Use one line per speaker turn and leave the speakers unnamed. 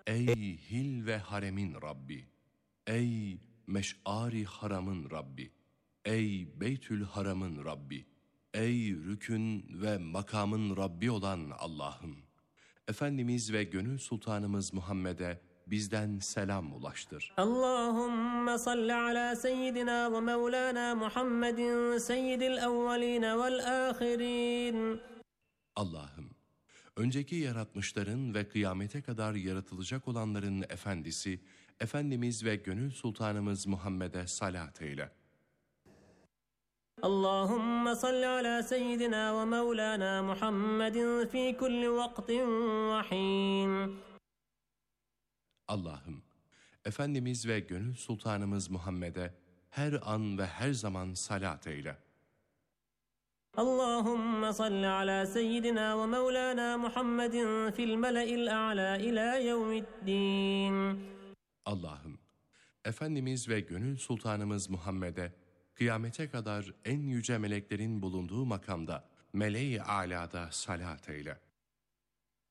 Ey hil ve haremin Rabbi! Ey meş'ari haramın Rabbi! Ey Beytül Haram'ın Rabbi! Ey rükün ve makamın Rabbi olan Allah'ım! Efendimiz ve gönül sultanımız Muhammed'e bizden selam ulaştır.
Allahümme salli ala seyyidina ve mevlana Muhammedin seyyidil evvelin vel ahirin.
Allah'ım, önceki yaratmışların ve kıyamete kadar yaratılacak olanların efendisi, Efendimiz ve gönül sultanımız Muhammed'e salat eyle.
Allahümme salli ala seyyidina ve mevlana Muhammedin fi kulli vaktin ve hin.
Allah'ım, Efendimiz ve gönül sultanımız Muhammed'e her an ve her zaman salat eyle.
Allahümme salli ala seyyidina ve mevlana Muhammedin fil mele'il a'la ila yevmiddin.
Allah'ım, Efendimiz ve gönül sultanımız Muhammed'e kıyamete kadar en yüce meleklerin bulunduğu makamda meleği alada salat eyle.